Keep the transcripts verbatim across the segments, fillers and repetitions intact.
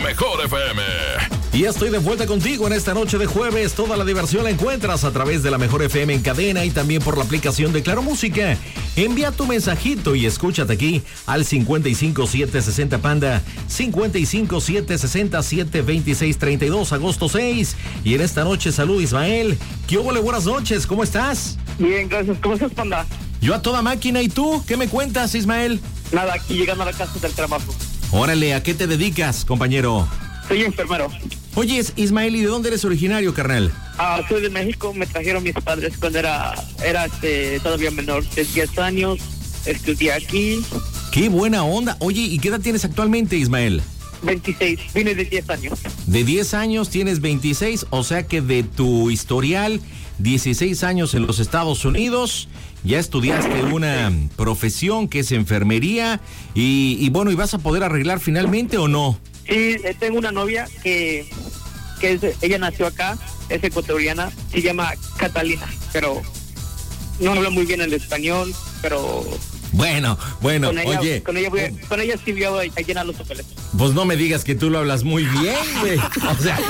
mejor F M. Y estoy de vuelta contigo en esta noche de jueves. Toda la diversión la encuentras a través de la mejor F M en cadena y también por la aplicación de Claro Música. Envía tu mensajito y escúchate aquí al cincuenta y cinco siete sesenta Panda, cincuenta y cinco siete sesenta siete veintiséis treinta y dos, agosto seis. Y en esta noche, salud Ismael. ¿Qué hubo? Buenas noches, ¿cómo estás? Bien, gracias. ¿Cómo estás, Panda? Yo a toda máquina. ¿Y tú? ¿Qué me cuentas, Ismael? Nada, aquí llegando a la casa del trabajo. Órale, ¿a qué te dedicas, compañero? Soy enfermero. Oye, Ismael, ¿y de dónde eres originario, carnal? Ah, soy de México, me trajeron mis padres cuando era, era este, todavía menor, de diez años, estudié aquí. ¡Qué buena onda! Oye, ¿y qué edad tienes actualmente, Ismael? veintiséis, vine de diez años. De diez años tienes veintiséis, o sea que de tu historial, dieciséis años en los Estados Unidos, ya estudiaste una profesión que es enfermería y, y bueno, ¿y vas a poder arreglar finalmente o no? Sí, tengo una novia que, que es, ella nació acá, es ecuatoriana, se llama Catalina, pero no habla muy bien el español, pero... Bueno, bueno, con ella, oye. Con ella, voy a, con ella sí voy a, a llenar los papeles. Pues no me digas que tú lo hablas muy bien, güey. O sea...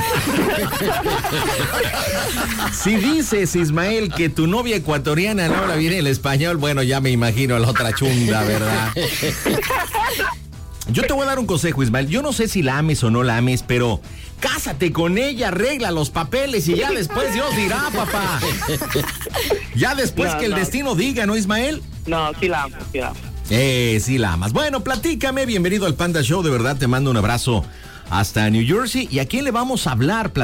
Si dices, Ismael, que tu novia ecuatoriana no habla bien el español, bueno, ya me imagino a la otra chunda, ¿verdad? Yo te voy a dar un consejo, Ismael. Yo no sé si la ames o no la ames, pero cásate con ella, arregla los papeles y ya después Dios dirá, papá. Ya después no, que el no. destino diga, ¿no, Ismael? No, sí la amo, sí la amo. Eh, sí la amas. Bueno, platícame, bienvenido al Panda Show, de verdad te mando un abrazo hasta New Jersey. ¿Y a quién le vamos a hablar?